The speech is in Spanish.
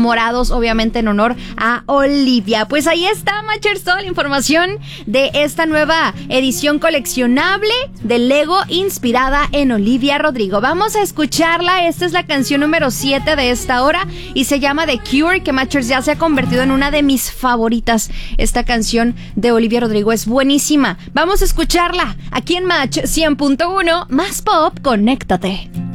morados, obviamente en honor a Olivia. Pues ahí está, Machers, toda la información de esta nueva edición coleccionable de Lego inspirada en Olivia Rodrigo. Vamos a escucharla. Esta es la canción número 7 de esta hora y se llama The Cure, que Machers ya se ha convertido en una de mis favoritas. Esta canción de Olivia Rodrigo es buenísima. Vamos a escucharla aquí en Match 100.1, más pop, conéctate.